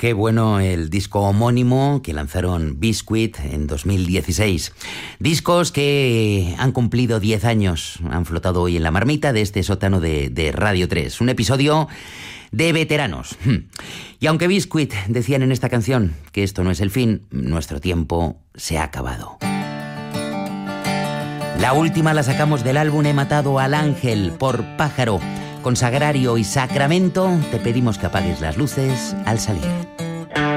Qué bueno el disco homónimo que lanzaron Biscuit en 2016. Discos que han cumplido 10 años, han flotado hoy en la marmita de este sótano de Radio 3. Un episodio de veteranos. Y aunque Biscuit decían en esta canción que esto no es el fin, nuestro tiempo se ha acabado. La última la sacamos del álbum He matado al ángel por Pájaro. Con Sagrario y Sacramento te pedimos que apagues las luces al salir.